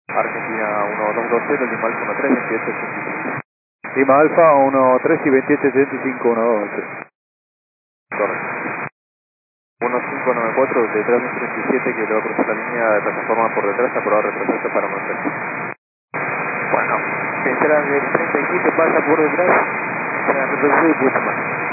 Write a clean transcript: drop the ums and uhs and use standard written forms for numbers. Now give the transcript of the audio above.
Argentina 1220, Lima Alfa 13, 2885. Lima Alfa 13 y 2875, 12. Correcto. 1594, detrás de un 37 que le va a cruzar la línea de plataforma por detrás, a probar retroceso para mantener. Bueno, detrás del 37 pasa por detrás, se retrocede y puso más.